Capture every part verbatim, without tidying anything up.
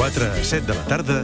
quatre a set de la tarda,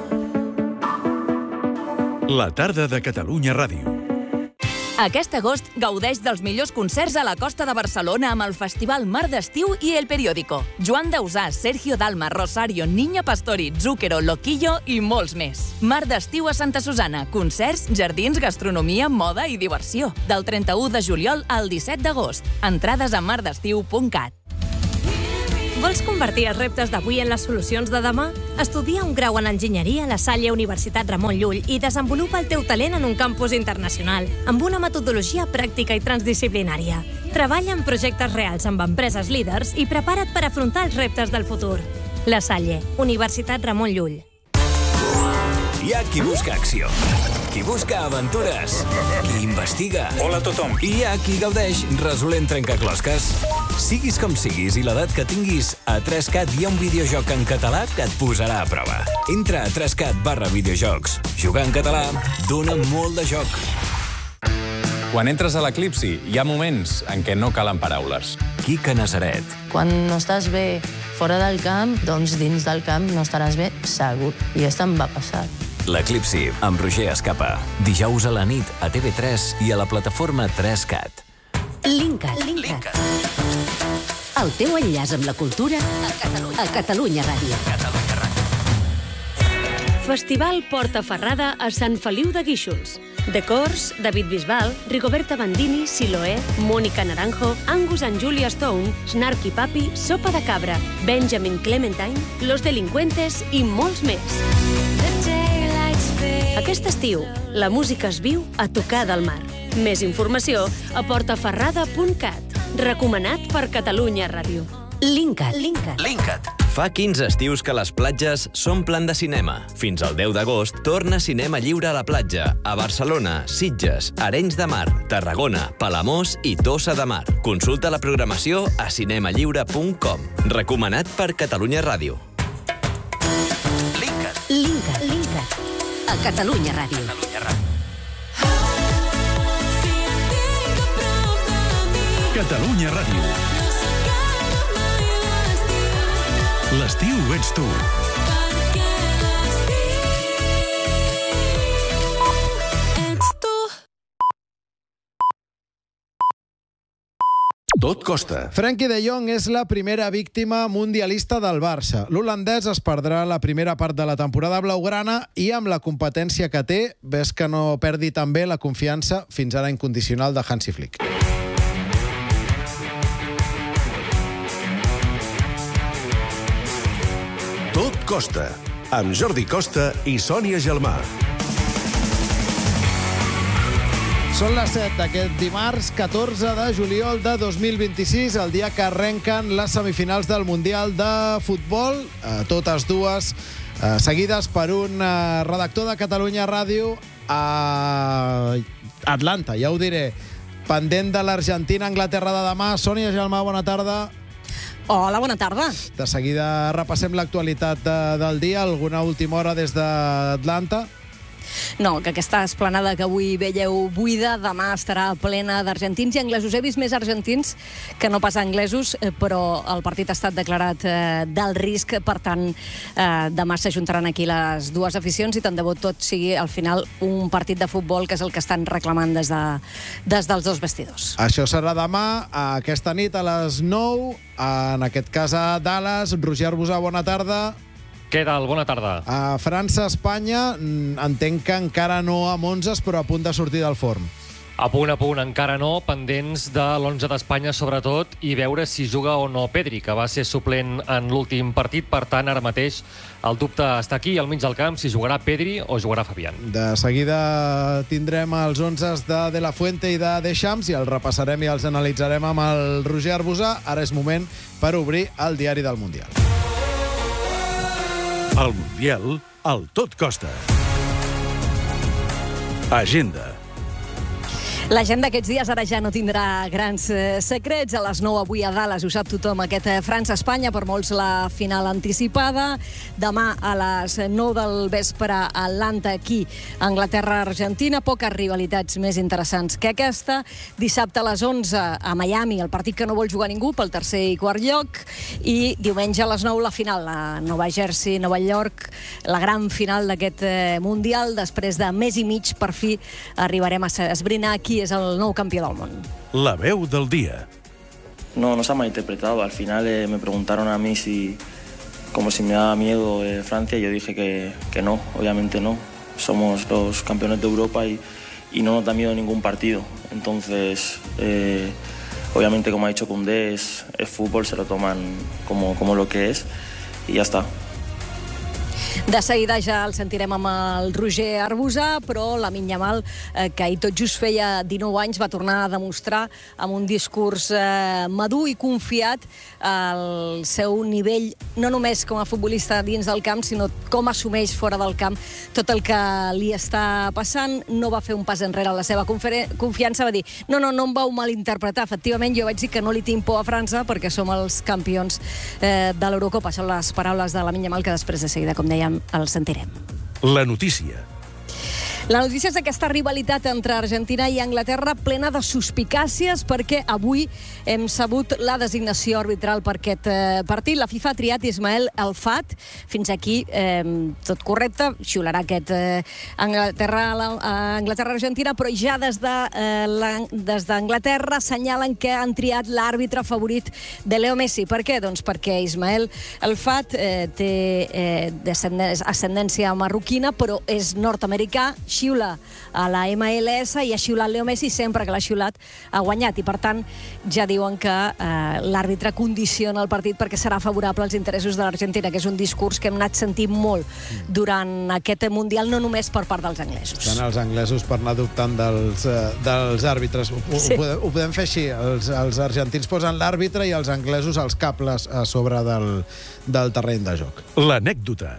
la tarda de Catalunya Ràdio. Aquest agost gaudeix dels millors concerts a la costa de Barcelona amb el Festival Mar d'Estiu i El Periódico. Joan Dausà, Sergio Dalma, Rosario, Niña Pastori, Zúquero, Loquillo i molts més. Mar d'Estiu a Santa Susana. Concerts, jardins, gastronomia, moda i diversió. Del trenta-u de juliol al disset d'agost. Entrades a mardestiu punt cat. Vols convertir els reptes d'avui en les solucions de demà? Estudia un grau en enginyeria a la Salle Universitat Ramon Llull i desenvolupa el teu talent en un campus internacional, amb una metodologia pràctica i transdisciplinària. Treballa en projectes reals amb empreses líders i prepara't per afrontar els reptes del futur. La Salle, Universitat Ramon Llull. Hi ha qui busca acció, qui busca aventures, qui investiga. Hola a tothom. I hi ha qui gaudeix resolent trencaclosques. Siguis com siguis i l'edat que tinguis, a tres cat hi ha un videojoc en català que et posarà a prova. Entra a tres cat barra videojocs. Jugar en català dona molt de joc. Quan entres a l'Eclipsi, hi ha moments en què no calen paraules. Quica Nazaret. Quan no estàs bé fora del camp, doncs dins del camp no estaràs bé segur. I això em va passar. L'Eclipsi, amb Roger Escapa. Dijous a la nit a T V tres i a la plataforma tres cat. Linkat. Linkat. El teu enllaç amb la cultura a Catalunya, a Catalunya Ràdio. Catalunya Ràdio. Festival Portaferrada a Sant Feliu de Guíxols. Decors, David Bisbal, Rigoberta Bandini, Siloé, Mónica Naranjo, Angus and Julia Stone, Snarky Papi, Sopa de Cabra, Benjamin Clementine, Los Delincuentes i molts més. Aquest estiu, la música es viu a tocar del mar. Més informació a portaferrada punt cat. Recomanat per Catalunya Ràdio. Linkat. Linkat. Linkat. Fa quinze estius que les platges són plan de cinema. Fins al deu d'agost torna Cinema Lliure a la platja, a Barcelona, Sitges, Arenys de Mar, Tarragona, Palamós i Tossa de Mar. Consulta la programació a cinema lliure punt com. Recomanat per Catalunya Ràdio. Linkat. Linkat. Linkat. A Catalunya Ràdio. Catalunya Ràdio. Catalunya Ràdio. L'estiu ets tu. Tot costa. Frenkie de Jong és la primera víctima mundialista del Barça. L'holandès es perdrà la primera part de la temporada blaugrana i amb la competència que té, ves que no perdi també la confiança fins ara incondicional de Hansi Flick. Tot costa. Amb Jordi Costa i Sònia Gelmà. Són les set d'aquest dimarts, catorze de juliol de dos mil vint-i-sis, el dia que arrenquen les semifinals del Mundial de Futbol, eh, totes dues eh, seguides per un eh, redactor de Catalunya Ràdio a Atlanta, ja ho diré, pendent de l'Argentina-Anglaterra de demà. Sònia Gelmà, bona tarda. Hola, bona tarda. De seguida repassem l'actualitat de, del dia, alguna última hora des d'Atlanta. No, que aquesta esplanada que avui veieu buida, demà estarà plena d'argentins i anglesos. He vist més argentins que no pas anglesos, però el partit ha estat declarat eh, del risc, per tant, eh, demà s'ajuntaran aquí les dues aficions i tant de bo tot sigui al final un partit de futbol, que és el que estan reclamant des, de, des dels dos vestidors. Això serà demà, aquesta nit a les nou, en aquest cas a Dallas. Roger Arbusà, bona tarda. Què tal? Bona tarda. A França, Espanya, entenc que encara no amb onzes, però a punt de sortir del forn. A punt, a punt, encara no, pendents de l'onze d'Espanya sobretot, i veure si juga o no Pedri, que va ser suplent en l'últim partit. Per tant, ara mateix el dubte està aquí, al mig del camp, si jugarà Pedri o jugarà Fabián. De seguida tindrem els onzes de De La Fuente i de Deschamps i els repassarem i els analitzarem amb el Roger Arbusà. Ara és moment per obrir el diari del Mundial. El Mundial, al Tot Costa. Agenda. La gent d'aquests dies ara ja no tindrà grans eh, secrets. A les nou avui a Dallas, ho sap tothom, aquest eh, França-Espanya, per molts la final anticipada. Demà a les nou del vespre a Atlanta, aquí, Anglaterra-Argentina. Poques rivalitats més interessants que aquesta. Dissabte a les onze a Miami, el partit que no vol jugar ningú pel tercer i quart lloc. I diumenge a les nou la final a Nova Jersey, Nova York, la gran final d'aquest eh, Mundial. Després de mes i mig, per fi, arribarem a esbrinar qui és el nou campió del món. La veu del dia. No, no se ha malinterpretado. Al final eh, me preguntaron a mí si, como si me daba miedo eh, Francia, y yo dije que, que no, obviamente no. Somos los campeones de Europa y, y no nos da miedo ningún partido. Entonces, eh, obviamente, como ha dicho Koundé, es, es fútbol, se lo toman como, como lo que es y ya está. De seguida ja el sentirem amb el Roger Arbusà, però Lamine Yamal, eh, que ahir tot just feia dinou anys, va tornar a demostrar amb un discurs eh, madur i confiat el seu nivell, no només com a futbolista dins del camp, sinó com assumeix fora del camp tot el que li està passant. No va fer un pas enrere a la seva confiança, va dir, no, no, no em vau malinterpretar. Efectivament, jo vaig dir que no li tinc por a França perquè som els campions eh, de l'Eurocopa. Són les paraules de Lamine Yamal, que després de seguida, com deia, el sentirem. La notícia. La notícia és aquesta rivalitat entre Argentina i Anglaterra plena de suspicàcies, perquè avui hem sabut la designació arbitral per aquest eh, partit. La FIFA ha triat Ismael El-Fat. Fins aquí eh, tot correcte. Xiularà aquest eh, Anglaterra-Argentina, però ja des de, eh, des d'Anglaterra assenyalen que han triat l'àrbitre favorit de Leo Messi. Per què? Doncs perquè Ismael El-Fat eh, té eh, ascendència marroquina, però és nord-americà, xiula a la M L S i ha xiulat Leo Messi, sempre que l'ha xiulat ha guanyat, i per tant ja diuen que eh, l'àrbitre condiciona el partit perquè serà favorable als interessos de l'Argentina, que és un discurs que hem anat sentint molt durant aquest Mundial, no només per part dels anglesos. Estan els anglesos per anar dubtant dels, uh, dels àrbitres. Ho, sí. ho, podem, ho podem fer així, els, els argentins posen l'àrbitre i els anglesos els cables a sobre del, del terreny de joc. L'anècdota.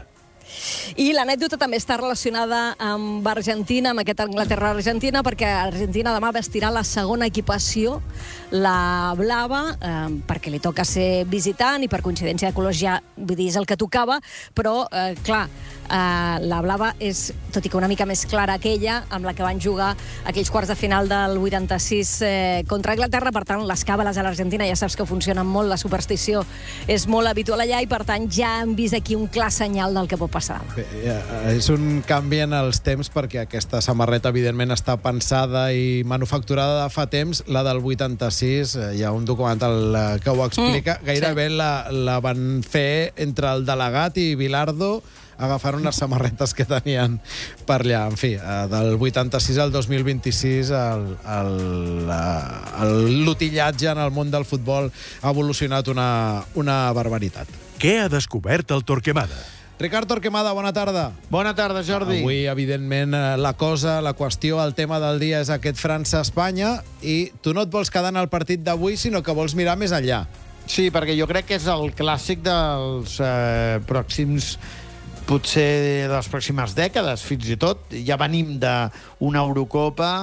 I l'anècdota també està relacionada amb Argentina, amb aquest Anglaterra-Argentina, perquè Argentina demà vestirà la segona equipació, la blava, eh, perquè li toca ser visitant i per coincidència de colors ja, vull dir, és el que tocava, però, eh, clar, eh, la blava és, tot i que una mica més clara aquella, amb la que van jugar aquells quarts de final del vuitanta-sis eh, contra Anglaterra. Per tant, les càbales a l'Argentina ja saps que funcionen molt, la superstició és molt habitual allà i, per tant, ja hem vist aquí un clar senyal del que pot passar. Bé, és un canvi en els temps, perquè aquesta samarreta evidentment està pensada i manufacturada de fa temps. La del vuitanta-sis, hi ha un documental que ho explica, mm, gairebé sí. la, la van fer entre el delegat i Bilardo, agafant unes samarretes que tenien per allà. En fi, del vuitanta-sis al dos mil vint-i-sis el, el, el l'utillatge en el món del futbol ha evolucionat una, una barbaritat. Què ha descobert el Torquemada? Ricard Torquemada, bona tarda. Bona tarda, Jordi. Avui, evidentment, la cosa, la qüestió, el tema del dia és aquest França-Espanya, i tu no et vols quedar en el partit d'avui, sinó que vols mirar més enllà. Sí, perquè jo crec que és el clàssic dels eh, pròxims, potser de les pròximes dècades, fins i tot. Ja venim d'una Eurocopa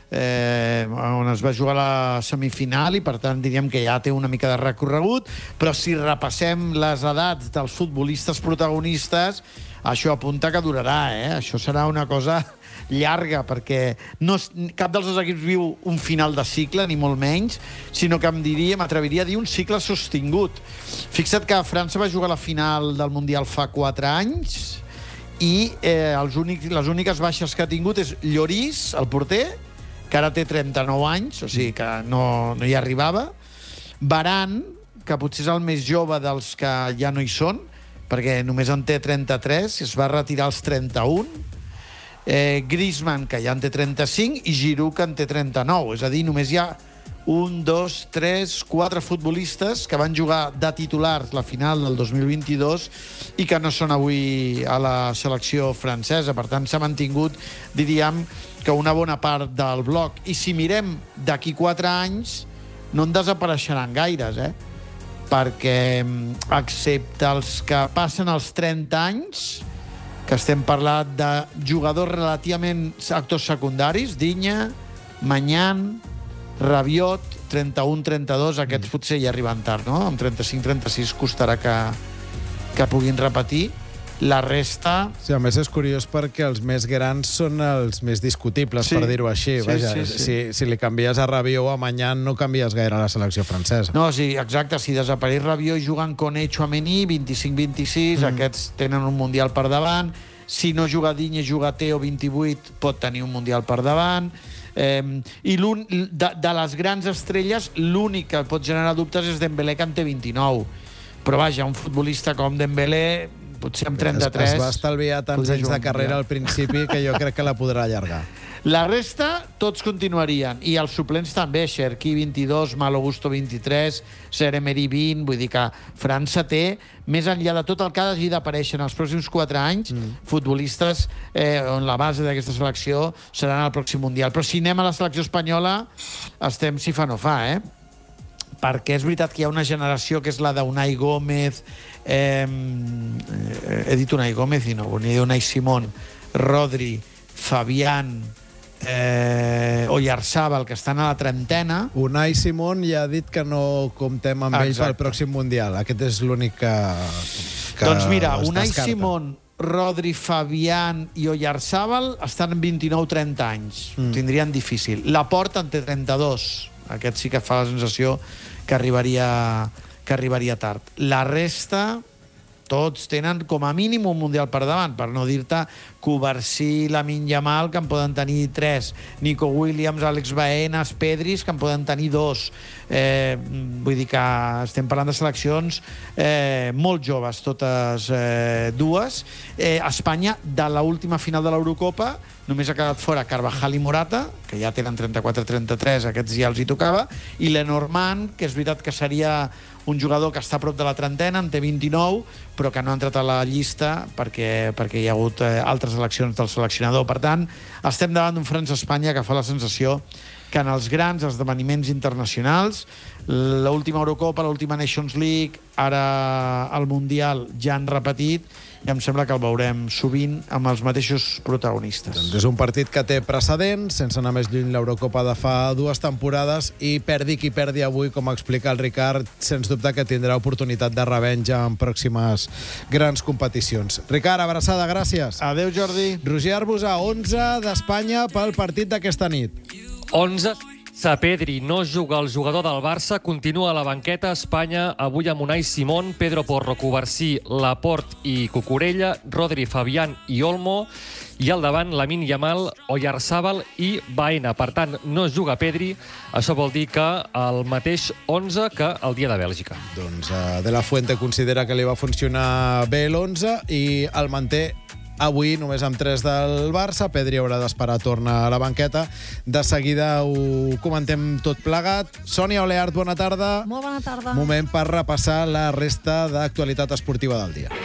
eh, on es va jugar la semifinal i, per tant, diríem que ja té una mica de recorregut, però si repassem les edats dels futbolistes protagonistes, això apunta que durarà, eh? Això serà una cosa llarga, perquè no, cap dels dos equips viu un final de cicle, ni molt menys, sinó que em diria, m'atreviria a dir un cicle sostingut. Fixa't que França va jugar la final del Mundial fa quatre anys i eh, els únics, les úniques baixes que ha tingut és Lloris, el porter, que ara té trenta-nou anys, o sigui que no, no hi arribava. Varane, que potser és el més jove dels que ja no hi són, perquè només en té trenta-tres, es va retirar als trenta-un. Eh, Griezmann, que ja en té trenta-cinc, i Giroud, que en té trenta-nou. És a dir, només hi ha un, dos, tres, quatre futbolistes que van jugar de titulars la final del dos mil vint-i-dos i que no són avui a la selecció francesa. Per tant, s'ha mantingut, diríem, que una bona part del bloc. I si mirem d'aquí quatre anys, no en desapareixeran gaires, eh? Perquè, excepte els que passen els trenta anys, que estem parlant de jugadors relativament actors secundaris, Digne, Mañán, Rabiot, trenta-un trenta-dos, aquests potser ja arriben tard, no? Amb trenta-cinc trenta-sis costarà que, que puguin repetir. La resta... Sí, a més és curiós perquè els més grans són els més discutibles, Sí. per dir-ho així. Sí, Vaja, sí, sí. Si, si li canvies a Rabiot o a Mañán, no canvies gaire la selecció francesa. No, sí, exacte. Si desapareix Rabiot i juguen Koné i Tchouaméni, vint-i-cinc vint-i-sis, mm. aquests tenen un Mundial per davant. Si no juga Digne i juga Teo, vint-i-vuit, pot tenir un Mundial per davant. Eh, I de, de les grans estrelles, l'únic que pot generar dubtes és Dembélé, que en té vint-i-nou. Però vaja, un futbolista com Dembélé, potser amb trenta-tres... Es, es va estalviar tants anys de carrera al principi que jo crec que la podrà allargar. La resta, tots continuarien. I els suplents també, Cherki vint-i-dos, Malo Gusto vint-i-tres, Seremeri vint, vull dir que França té, més enllà de tot el que hagi d'aparèixer en els pròxims quatre anys, mm. futbolistes eh, on la base d'aquesta selecció seran al pròxim Mundial. Però si anem a la selecció espanyola, estem si fa no fa, eh? Perquè és veritat que hi ha una generació que és la d'Unai Gómez, eh, he dit Unai Gómez i no, ni Unai Simón, Rodri, Fabián, eh, Oyarzabal, que estan a la trentena. Unai Simón ja ha dit que no comptem amb ell pel pròxim Mundial. Aquest és l'únic que, que doncs mira, es Unai descarta. Simón, Rodri, Fabián i Oyarzabal estan en vint-i-nou trenta anys. Mm. Tindrien difícil. Laporta en té trenta-dos. Aquest sí que fa la sensació que arribaria, que arribaria tard. La resta, tots tenen com a mínim un Mundial per davant, per no dir-te Covarsí, Lamine Yamal, que en poden tenir tres, Nico Williams, Àlex Baenas, Pedris, que en poden tenir dos. Eh, vull dir que estem parlant de seleccions eh, molt joves, totes eh, dues. Eh, Espanya, de l'última final de l'Eurocopa, només ha quedat fora Carvajal i Morata, que ja tenen trenta-quatre trenta-tres, aquests ja els hi tocava, i Lenormand, que és veritat que seria un jugador que està a prop de la trentena, en té vint-i-nou, però que no ha entrat a la llista perquè, perquè hi ha hagut eh, altres eleccions del seleccionador. Per tant, estem davant d'un França-Espanya que fa la sensació que en els grans esdeveniments internacionals, l'última Eurocopa, l'última Nations League, ara el Mundial ja han repetit, i em sembla que el veurem sovint amb els mateixos protagonistes. Doncs és un partit que té precedents, sense anar més lluny l'Eurocopa de fa dues temporades, i perdi qui perdi avui, com explica el Ricard, sens dubte que tindrà oportunitat de revenja en pròximes grans competicions. Ricard, abraçada, gràcies. Adéu, Jordi. Roger Arbusa, onze d'Espanya pel partit d'aquesta nit. onze. Sapedri no juga el jugador del Barça, continua a la banqueta. Espanya avui amb Unai Simón, Pedro Porro, Covarsí, Laporte i Cucurella, Rodri, Fabián i Olmo, i al davant Lamine Yamal, Oyarzabal i Baena. Per tant, no juga Pedri. Això vol dir que el mateix onze que el dia de Bèlgica. Doncs uh, De La Fuente considera que li va funcionar bé l'onze i el manté avui només amb tres del Barça. Pedri haurà d'esperar, torna a la banqueta. De seguida ho comentem tot plegat. Sònia Oleart, bona tarda. Molt bona tarda. Moment per repassar la resta d'actualitat esportiva del dia.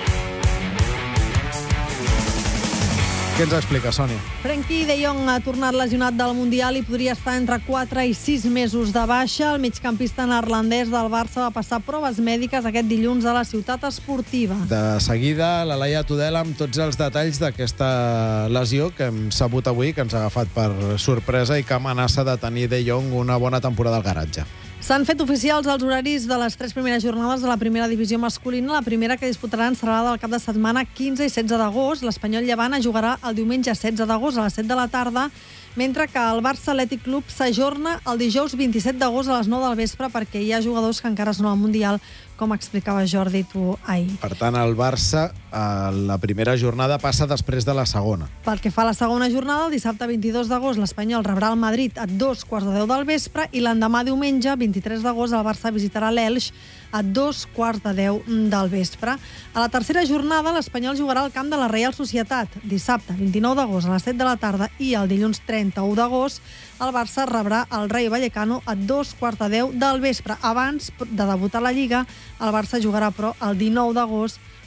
Què ens explica, Sònia? Frenkie de Jong ha tornat lesionat del Mundial i podria estar entre quatre i sis mesos de baixa. El migcampista neerlandès del Barça va passar proves mèdiques aquest dilluns a la ciutat esportiva. De seguida, la Laia Tudela amb tots els detalls d'aquesta lesió que hem sabut avui, que ens ha agafat per sorpresa i que amenaça de tenir de Jong una bona temporada al garatge. S'han fet oficials els horaris de les tres primeres jornades de la primera divisió masculina. La primera que disputaran serà la del cap de setmana quinze i setze d'agost. L'Espanyol Llevant jugarà el diumenge setze d'agost a les set de la tarda, mentre que el Barça Atlètic Club s'ajorna el dijous vint-i-set d'agost a les nou del vespre perquè hi ha jugadors que encara són al Mundial, com explicava Jordi tu ahir. Per tant, el Barça, a la primera jornada, passa després de la segona. Pel que fa a la segona jornada, el dissabte vint-i-dos d'agost l'Espanyol rebrà el Madrid a dos quarts de deu del vespre i l'endemà diumenge, vint-i-tres d'agost, el Barça visitarà l'Elx a dos quarts de deu del vespre. A la tercera jornada, l'Espanyol jugarà al camp de la Reial Societat. Dissabte, vint-i-nou d'agost, a les set de la tarda, i el dilluns trenta-u d'agost, el Barça rebrà el Rayo Vallecano a dos quarts de deu del vespre. Abans de debutar a la Lliga, el Barça jugarà, però, el dinou d'agost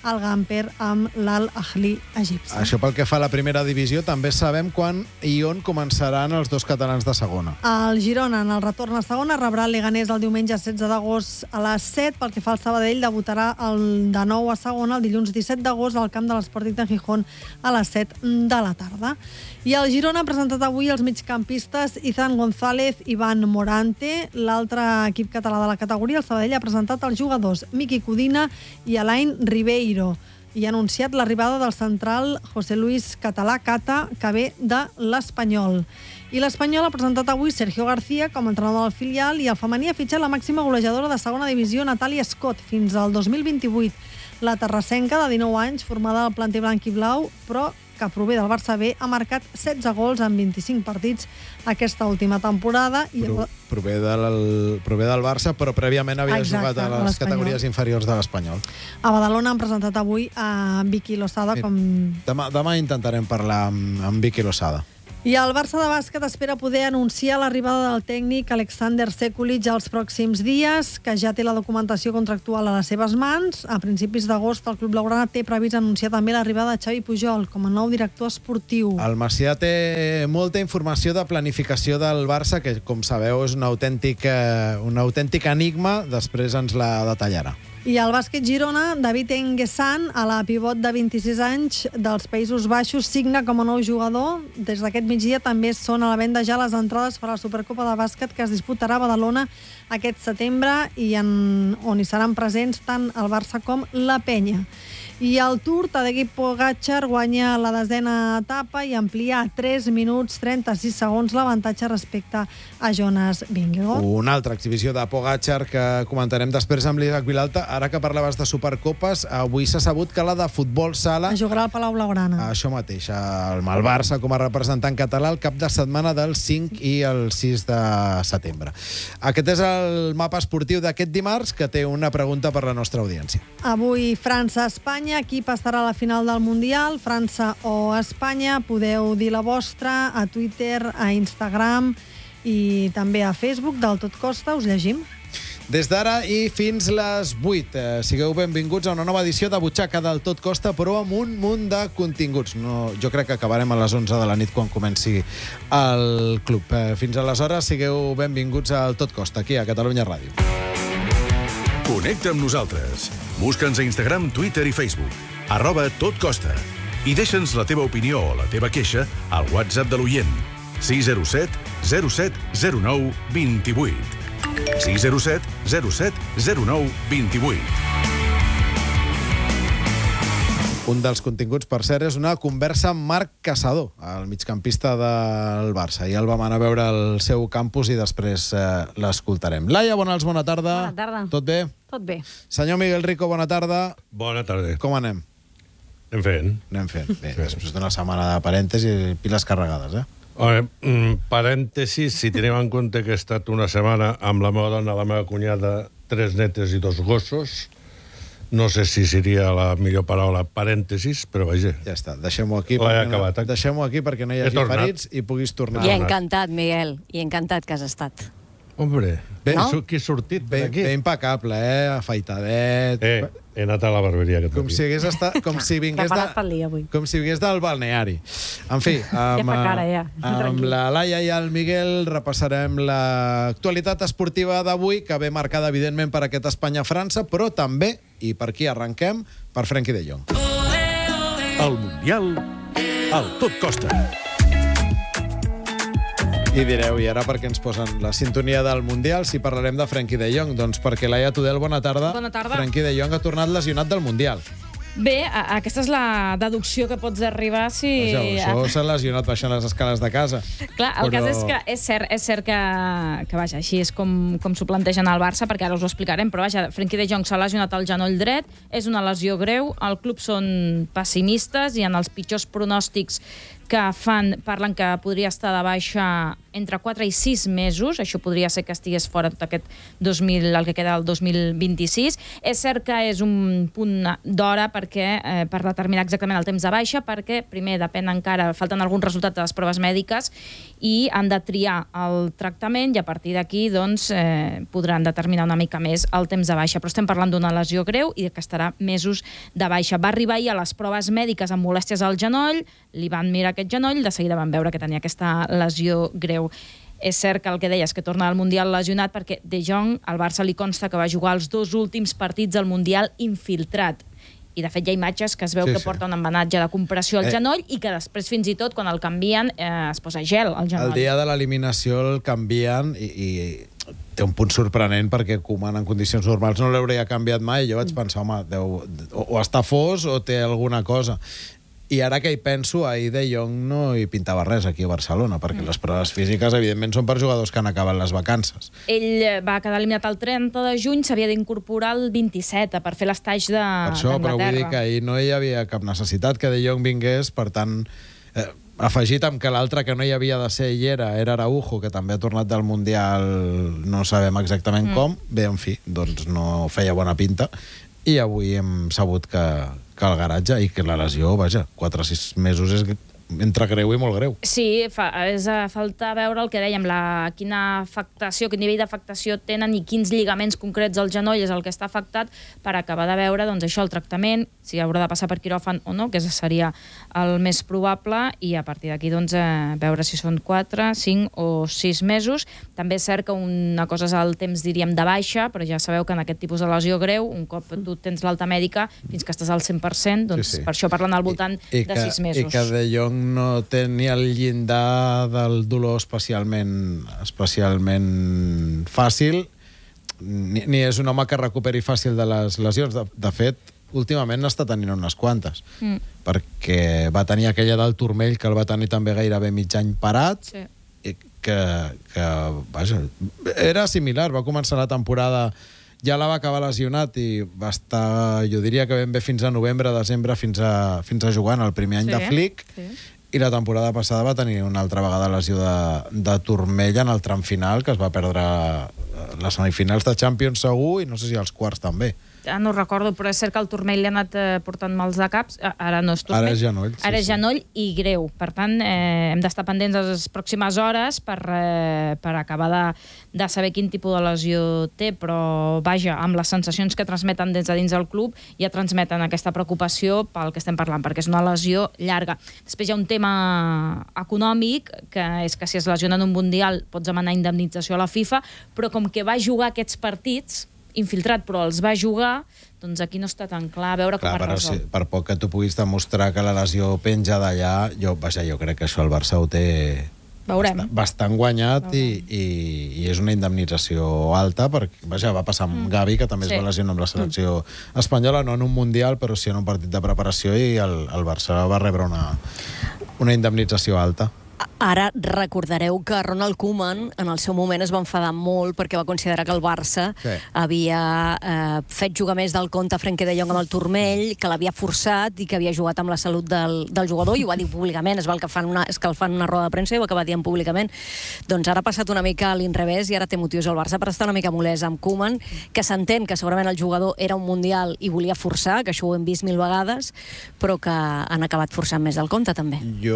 el Gamper amb l'Al-Ahli egipci. Això pel que fa a la primera divisió, també sabem quan i on començaran els dos catalans de segona. El Girona, en el retorn a segona, rebrà el Leganés el diumenge setze d'agost a les set. Pel que fa al Sabadell, debutarà el de nou a segona el dilluns disset d'agost al camp de l'Sporting de Gijón a les set de la tarda. I el Girona ha presentat avui els migcampistes Izan González i Ivan Morante. L'altre equip català de la categoria, el Sabadell, ha presentat els jugadors Miki Codina i Alain Ribeiro i ha anunciat l'arribada del central José Luis Català Cata, que ve de l'Espanyol. I l'Espanyol ha presentat avui Sergio García com a entrenador del filial i el femení ha fitxat la màxima golejadora de segona divisió, Natàlia Scott, fins al dos mil vint-i-vuit. La terrassenca, de dinou anys, formada al planter blanc i blau, però que prové del Barça B, ha marcat setze gols en vint-i-cinc partits aquesta última temporada. I Pro, prové, del, prové del Barça, però prèviament havia Exacte, jugat a les categories inferiors de l'Espanyol. A Badalona han presentat avui a Vicky Losada com... Demà, demà intentarem parlar amb, amb Vicky Losada. I el Barça de bàsquet espera poder anunciar l'arribada del tècnic Alexander Sekulic els pròxims dies, que ja té la documentació contractual a les seves mans. A principis d'agost el club blaugrana té previst anunciar també l'arribada de Xavi Pujol com a nou director esportiu. El Macià té molta informació de planificació del Barça, que, com sabeu, és un autèntic, un autèntic enigma. Després ens la detallarà. I al bàsquet Girona, David Enguessan, a la pivot de vint-i-sis anys dels Països Baixos, signa com a nou jugador. Des d'aquest migdia també són a la venda ja les entrades per a la Supercopa de Bàsquet que es disputarà a Badalona aquest setembre i en, on hi seran presents tant el Barça com la Penya. I el Tour, Tadej Pogačar guanya la desena etapa i amplia a tres minuts trenta-sis segons l'avantatge respecte a Jonas Vingegaard. Una altra exhibició de Pogačar que comentarem després amb l'Isaac Vilalta. Ara que parlaves de Supercopes, avui s'ha sabut que la de futbol sala... A jugarà al Palau Blaugrana. Això mateix, el Barça com a representant català el cap de setmana del cinc i el sis de setembre. Aquest és el mapa esportiu d'aquest dimarts, que té una pregunta per la nostra audiència. Avui França-Espanya, qui passarà a la final del Mundial, França o Espanya? Podeu dir la vostra a Twitter, a Instagram i també a Facebook del Tot Costa. Us llegim. Des d'ara i fins les vuit. Eh, sigueu benvinguts a una nova edició de Butxaca del Tot Costa, però amb un munt de continguts. No, jo crec que acabarem a les onze de la nit quan comenci el club. Eh, fins aleshores, sigueu benvinguts al Tot Costa, aquí a Catalunya Ràdio. Connecta amb nosaltres. Busca'ns a Instagram, Twitter i Facebook. Arroba Tot Costa. I deixa'ns la teva opinió o la teva queixa al WhatsApp de l'oient. sis zero set zero set zero nou dos vuit. sis zero set zero set zero nou dos vuit. Un dels continguts, per cert, és una conversa amb Marc Caçador, el migcampista del Barça. I el vam anar a veure al seu campus i després eh, l'escoltarem. Laia Bonals, bona tarda. Bona tarda. Tot bé? Tot bé. Senyor Miguel Rico, bona tarda. Bona tarda. Com anem? Anem fent. Anem fent. Bé, després d'una setmana de parèntesi i piles carregades, eh? Home, mm, parèntesis, si tenim en compte que he estat una setmana amb la meva dona, la meva cunyada, tres netes i dos gossos, no sé si seria la millor paraula parèntesis, però vaja. Ja està, deixem-ho aquí, L'he acabat. No, deixem-ho aquí perquè no hi hagi ferits i puguis tornar. I encantat, Miguel, i encantat que has estat. Hombre, bé, no? Qui ha sortit bé, aquí? Bé impecable, eh? Afaitadet. Eh, he anat a la barberia aquest com si hagués estat, com si vingués de, com si vingués del balneari. En fi, amb, ja fa cara, ja. amb la Laia i el Miguel repassarem l'actualitat esportiva d'avui, que ve marcada, evidentment, per aquest Espanya-França, però també, i per aquí arrenquem, per Frenkie de Jong. El Mundial al Tot Costa. I direu, i ara per què ens posen la sintonia del Mundial si parlarem de Frenkie de Jong? Doncs perquè Laia Tudel, bona tarda. Bona tarda. Frenkie de Jong ha tornat lesionat del Mundial. Bé, a, aquesta és la deducció que pots arribar si... Vaja, això s'ha lesionat baixant les escales de casa. Clar, el però... cas és que és cert, és cert que, que vaja, així és com, com s'ho plantegen al Barça, perquè ara us ho explicarem, però vaja, Frenkie de Jong s'ha lesionat al genoll dret, és una lesió greu, el club són pessimistes i en els pitjors pronòstics que fan, parlen que podria estar de baixa entre quatre i sis mesos, això podria ser que estigués fora tot aquest dos mil, el que queda del dos mil vint-i-sis. És cert que és un punt d'hora per perquè, eh, per determinar exactament el temps de baixa, perquè primer depèn encara, falten alguns resultats de les proves mèdiques i han de triar el tractament i a partir d'aquí doncs, eh, podran determinar una mica més el temps de baixa. Però estem parlant d'una lesió greu i que estarà mesos de baixa. Va arribar ahir a les proves mèdiques amb molèsties al genoll, li van mirar aquest genoll i de seguida van veure que tenia aquesta lesió greu. És cert que el que deies, que torna al Mundial lesionat, perquè De Jong, al Barça li consta que va jugar els dos últims partits al Mundial infiltrat. I, de fet, hi ha imatges que es veu Sí, que sí. porta un embenatge de compressió al Eh. genoll i que després, fins i tot, quan el canvien, eh, es posa gel al genoll. El dia de l'eliminació el canvien i, i té un punt sorprenent perquè Koeman en condicions normals no l'hauria canviat mai. Jo vaig pensar, home, deu, o, o està fos o té alguna cosa. I ara que hi penso, ahir De Jong no hi pintava res aquí a Barcelona, perquè mm. les proves físiques, evidentment, són per jugadors que han acabat les vacances. Ell va quedar eliminat el trenta de juny, s'havia d'incorporar el vint-i-set per fer l'estaix de Per això, però vull dir que ahir no hi havia cap necessitat que De Jong vingués, per tant, eh, afegit amb que l'altre que no hi havia de ser i era, era Araujo, que també ha tornat del Mundial, no sabem exactament mm. com, bé, en fi, doncs no feia bona pinta, i avui hem sabut que, que el garatge i que la lesió, vaja, quatre o sis mesos és entre greu i molt greu. Sí, fa, és a falta veure el que dèiem, la, quina afectació, quin nivell d'afectació tenen i quins lligaments concrets al genoll és el que està afectat per acabar de veure doncs, això, el tractament, si haurà de passar per quiròfan o no, que seria el més probable, i a partir d'aquí doncs, eh, veure si són quatre, cinc o sis mesos. També és cert que una cosa és el temps, diríem, de baixa, però ja sabeu que en aquest tipus de lesió greu, un cop tu tens l'alta mèdica, fins que estàs al cent per cent, doncs sí, sí. Per això parlen al voltant I, i de que, sis mesos. I que De Jong no té ni el llindar del dolor especialment, especialment fàcil, ni, ni és un home que recuperi fàcil de les lesions. De, de fet, últimament n'està tenint unes quantes, mm. perquè va tenir aquella del turmell, que el va tenir també gairebé mig any parat, sí. i que, que vaja, era similar, va començar la temporada, ja la va acabar lesionat i va estar, jo diria que ben bé fins a novembre, desembre, fins a, fins a jugant el primer any sí. de Flick, sí. i la temporada passada va tenir una altra vegada lesió de, de turmell en el tram final, que es va perdre les semifinals de Champions segur i no sé si els quarts també. Ja no recordo, però és cert que el turmell li ha anat eh, portant mals de caps. Ara no és turmell. Ara és genoll. Sí, Ara és sí. genoll i greu. Per tant, eh, hem d'estar pendents les pròximes hores per, eh, per acabar de, de saber quin tipus de lesió té, però vaja, amb les sensacions que transmeten des de dins del club ja transmeten aquesta preocupació pel que estem parlant, perquè és una lesió llarga. Després hi ha un tema econòmic, que és que si es lesiona en un mundial pots demanar indemnització a la FIFA, però com que va jugar aquests partits infiltrat, però els va jugar, doncs aquí no està tan clar, a veure com clar, es resol. Si, per poc que tu puguis demostrar que la lesió penja d'allà, jo, vaja, jo crec que això el Barça ho té Veurem. bastant, bastant guanyat i, i, i és una indemnització alta, perquè vaja, va passar amb mm. Gavi, que també sí. es va lesionar amb la selecció mm. espanyola, no en un mundial, però sí en un partit de preparació, i el, el Barça va rebre una, una indemnització alta. Ara recordareu que Ronald Koeman en el seu moment es va enfadar molt perquè va considerar que el Barça sí. havia eh, fet jugar més del compte Frenkie de Jong amb el turmell, que l'havia forçat i que havia jugat amb la salut del, del jugador, i ho va dir públicament, es va escalfant una, escalfant una roda de premsa i ho acaba dient públicament. Doncs ara ha passat una mica a l'inrevés i ara té motius el Barça per estar una mica molest amb Koeman, que s'entén que segurament el jugador era un mundial i volia forçar, que això ho hem vist mil vegades, però que han acabat forçant més del compte també.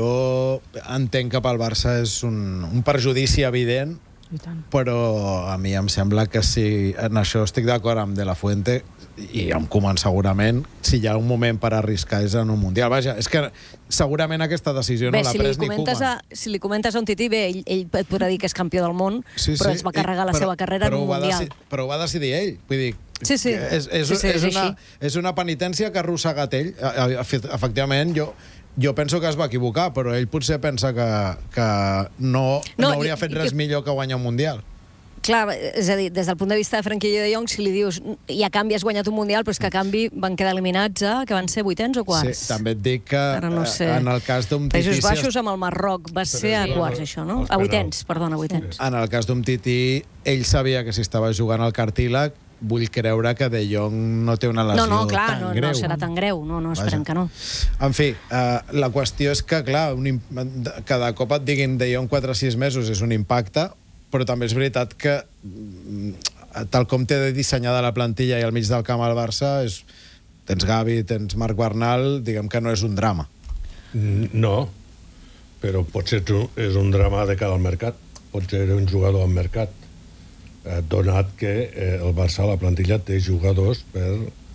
Jo entenc que pel Barça és un, un perjudici evident, però a mi em sembla que si en això estic d'acord amb De La Fuente i amb Koeman segurament, si hi ha un moment per arriscar és en un mundial. Vaja, és que segurament aquesta decisió bé, no l'ha si pres ni Koeman. A, si li comentes a un tití, bé, ell, ell et podrà dir que és campió del món, sí, sí, però es va carregar la però, seva carrera en un mundial. Decidir, però ho va decidir ell, vull dir, Sí, sí. És, és, sí, sí, és, és, una, és una penitència que ha arrossegat ell. Efectivament, jo, jo penso que es va equivocar, però ell potser pensa que, que no, no, no hauria fet res i, millor que guanyar un mundial. Clar, és a dir, des del punt de vista de Frenkie de Jong, si li dius i a canvi has guanyat un mundial, però és que a canvi van quedar eliminats a, que van ser vuitens o quarts? Sí, també et dic que no sé. en el cas d'un Tití... Països Baixos amb el Marroc va ser a quarts, això, no? A vuitens, perdona, a vuitens. En el cas d'un Tití, ell sabia que si estava jugant al cartílag, vull creure que De Jong no té una lesió no, no, clar, tan no, greu. No serà tan greu, no, no, esperem Vaja. que no. En fi, uh, la qüestió és que, clar, un, cada cop et diguin De Jong quatre o sis mesos és un impacte, però també és veritat que tal com té dissenyada la plantilla i al mig del camp al Barça és, tens Gavi, tens Marc Bernal, diguem que no és un drama. No, però potser és un drama de cara al mercat. Potser un jugador al mercat, eh, donat que eh, el Barça, la plantilla, té jugadors per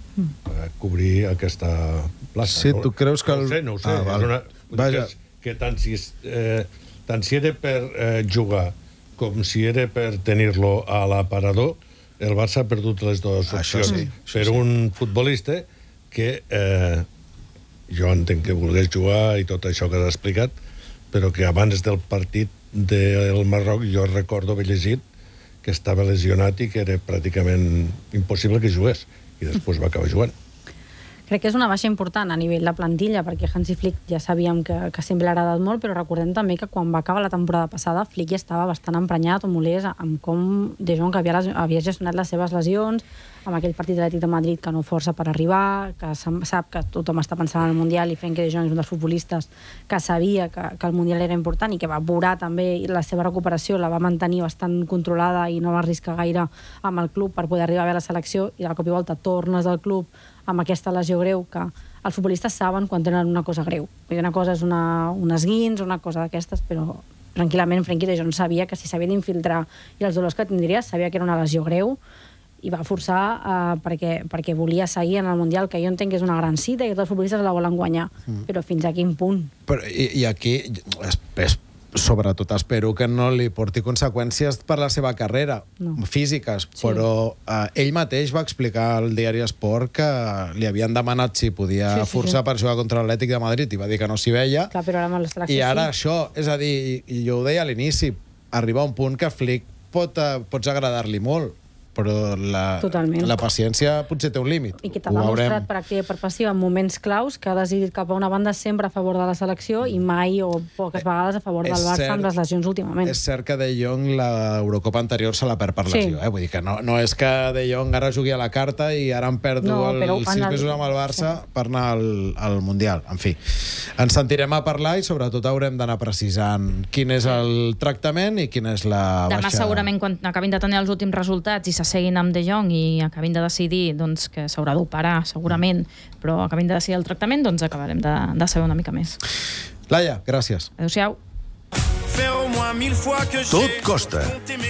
eh, cobrir aquesta plaça. Sí, tu creus que... No ho sé, no ho sé. Ah, és una... Vaja. Que, que tant si, eh, tant si era per eh, jugar com si era per tenir-lo a l'aparador, el Barça ha perdut les dues opcions. Sí, per sí. Un futbolista que eh, jo entenc que volgués jugar i tot això que has explicat, però que abans del partit del Marroc jo recordo haver llegit que estava lesionat i que era pràcticament impossible que jugués, i després va acabar jugant. Crec que és una baixa important a nivell de plantilla, perquè Hansi Flick ja sabíem que, que sempre l'ha agradat molt, però recordem també que quan va acabar la temporada passada, Flick ja estava bastant emprenyat o molest amb com De Jong havia, havia gestionat les seves lesions, amb aquell partit de l'Atlètic de Madrid que no força per arribar, que sap que tothom està pensant en el Mundial, i Frenkie de Jong és un dels futbolistes que sabia que, que el Mundial era important i que va apurar també la seva recuperació, la va mantenir bastant controlada i no va arriscar gaire amb el club per poder arribar bé a la selecció, i de cop i volta tornes al club amb aquesta lesió greu, que els futbolistes saben quan tenen una cosa greu. Una cosa és una, un esguins, una cosa d'aquestes, però tranquil·lament Frenkie de Jong sabia que si s'havia d'infiltrar i els dolors que tindria, sabia que era una lesió greu, i va forçar uh, perquè, perquè volia seguir en el Mundial, que jo entenc que és una gran cita i que tots els futbolistes la volen guanyar, mm. però fins a quin punt? Però, i, i aquí, es, es, sobretot espero que no li porti conseqüències per la seva carrera, no. físiques, sí. però uh, ell mateix va explicar al diari Esport que li havien demanat si podia sí, sí, forçar sí. per jugar contra l'Atlètic de Madrid, i va dir que no s'hi veia. Clar, però ara amb I ara sí. això, és a dir, i, i jo ho deia a l'inici, arriba un punt que Flick pot, uh, pots agradar-li molt, però la, la paciència potser té un límit. I que t'ha demostrat per activa i per passiva en moments claus que ha decidit cap a una banda sempre a favor de la selecció i mai o poques vegades a favor del Barça cert, amb les lesions últimament. És cert que De Jong l'Eurocopa anterior se la perd per lesió, sí. eh? Vull dir que no, no és que De Jong ara jugui a la carta i ara en perdo no, els sis mesos amb el Barça sí. per anar al, al Mundial. En fi, ens sentirem a parlar i sobretot haurem d'anar precisant quin és el tractament i quina és la Demà baixa... segurament quan acabin de tenir els últims resultats i s'asseguin amb De Jong i acabin de decidir doncs, que s'haurà d'operar segurament, però acabin de decidir el tractament, doncs acabarem de, de saber una mica més. Laia, gràcies. Adéu-siau. Tot costa.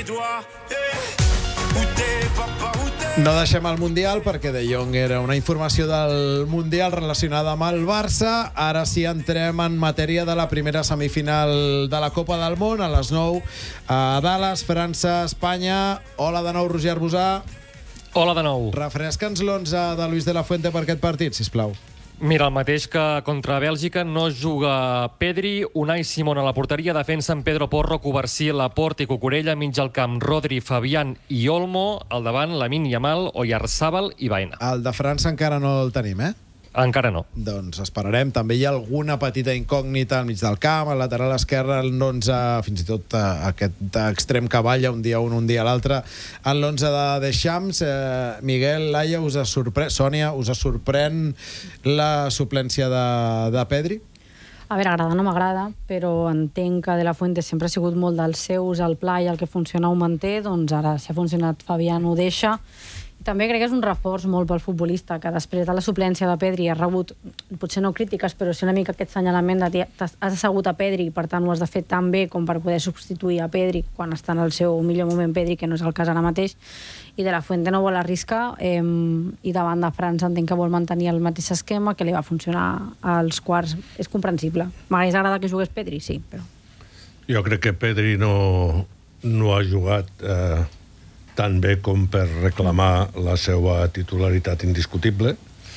No deixem el Mundial perquè De Jong era una informació del Mundial relacionada amb el Barça. Ara sí entrem en matèria de la primera semifinal de la Copa del Món a les nou a Dallas, França, Espanya. Hola de nou, Roger Arbusà. Hola de nou. Refresca'ns l'onze de Luis de la Fuente per aquest partit, sisplau. Mira, el mateix que contra Bèlgica no juga Pedri, Unai Simón a la porteria, defensen Pedro Porro, Covarsí, Laporte i Cucurella, mig al camp Rodri, Fabián i Olmo, al davant Lamine Yamal, Oyarzábal i Baena. El de França encara no el tenim, eh? Encara no. Doncs esperarem. També hi ha alguna petita incògnita al mig del camp, al lateral esquerre, en l'onze, fins i tot aquest extrem que balla un dia un, un dia l'altre. En l'onze de Deschamps, eh, Miguel, Laia, us sorprèn, Sònia, us sorprèn la suplència de, de Pedri? A veure, agrada no m'agrada, però entenc que De La Fuente sempre ha sigut molt dels seus, el pla i el que funciona ho manté, doncs ara si ha funcionat Fabián ho deixa. També crec que és un reforç molt pel futbolista, que després de la suplència de Pedri ha rebut, potser no crítiques, però sí una mica aquest senyalament de has assegut a Pedri i per tant ho has de fer tan bé com per poder substituir a Pedri quan està en el seu millor moment Pedri, que no és el cas ara mateix, i De La Fuente no vol arriscar, eh, i davant de França entenc que vol mantenir el mateix esquema que li va funcionar als quarts. És comprensible. M'hagués agradat que jugués Pedri, sí, però... Jo crec que Pedri no, no ha jugat... Eh... tan bé com per reclamar la seva titularitat indiscutible,